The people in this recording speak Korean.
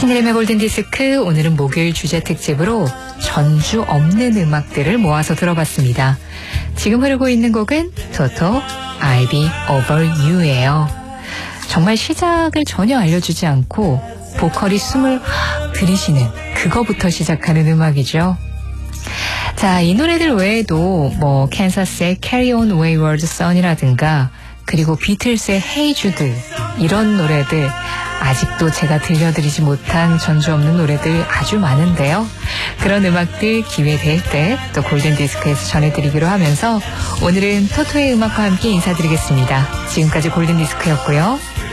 신의림의 골든디스크, 오늘은 목요일 주제 특집으로 전주 없는 음악들을 모아서 들어봤습니다. 지금 흐르고 있는 곡은 토토, I'll be over you예요. 정말 시작을 전혀 알려주지 않고 보컬이 숨을 들이쉬는 그거부터 시작하는 음악이죠. 자, 이 노래들 외에도 캔사스의 Carry On Wayward Son이라든가 그리고 비틀스의 Hey Jude, 이런 노래들, 아직도 제가 들려드리지 못한 전주 없는 노래들 아주 많은데요. 그런 음악들 기회 될 때 또 골든디스크에서 전해드리기로 하면서 오늘은 토토의 음악과 함께 인사드리겠습니다. 지금까지 골든디스크였고요.